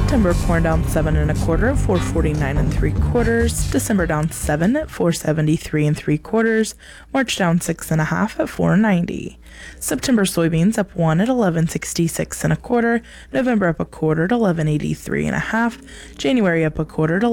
September corn down 7 1/4 at 449 3/4. December down 7 at 473 3/4. March down 6 1/2 at 490. September soybeans up 1 at 1166 1/4. November up 1/4 at 1183 1/2. January up 1/4 at